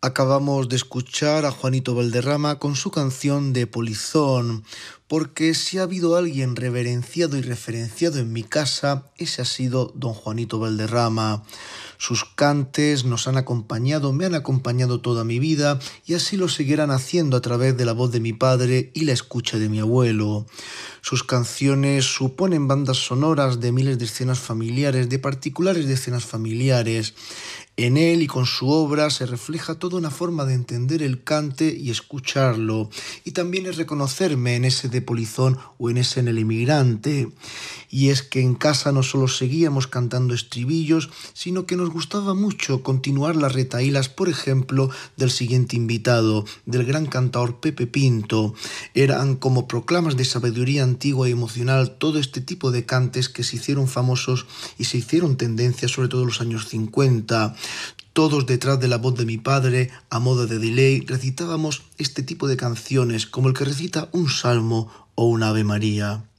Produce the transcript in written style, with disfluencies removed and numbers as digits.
Acabamos de escuchar a Juanito Valderrama con su canción de Polizón, porque si ha habido alguien reverenciado y referenciado en mi casa, ese ha sido don Juanito Valderrama. Sus cantes nos han acompañado, me han acompañado toda mi vida y así lo seguirán haciendo a través de la voz de mi padre y la escucha de mi abuelo. Sus canciones suponen bandas sonoras de miles de escenas familiares, de particulares de escenas familiares. En él y con su obra se refleja toda una forma de entender el cante y escucharlo, y también es reconocerme en ese de Polizón o en ese en el Emigrante. Y es que en casa no solo seguíamos cantando estribillos, sino que nos gustaba mucho continuar las retahílas, por ejemplo, del siguiente invitado, del gran cantaor Pepe Pinto. Eran como proclamas de sabiduría antigua y emocional todo este tipo de cantes que se hicieron famosos y se hicieron tendencia sobre todo en los años 50. Todos detrás de la voz de mi padre, a modo de delay, recitábamos este tipo de canciones como el que recita un salmo o un Ave María.